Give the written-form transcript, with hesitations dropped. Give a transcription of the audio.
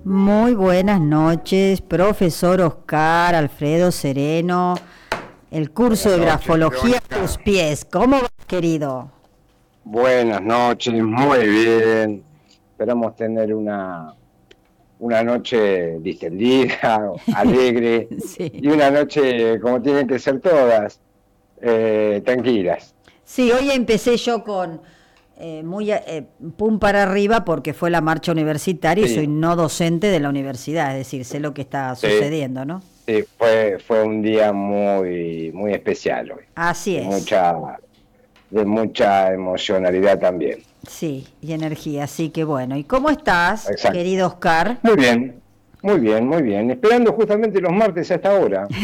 Muy buenas noches, profesor Oscar Alfredo Sereno. El curso Buenas de noches, grafología a Verónica. tus pies. ¿Cómo va, querido? Buenas noches, muy bien. Esperamos tener una noche distendida, alegre Sí. y una noche como tienen que ser todas, tranquilas. Sí, hoy empecé yo con pum para arriba porque fue la marcha universitaria y soy Sí, no docente de la universidad, es decir, sé lo que está sí, sucediendo, ¿no? sí, fue un día muy especial hoy, Así de es, mucha emocionalidad también. sí, y energía, así que bueno. ¿Y cómo estás, Exacto. querido Oscar? Muy bien, muy bien, muy bien. Esperando justamente los martes a esta hora.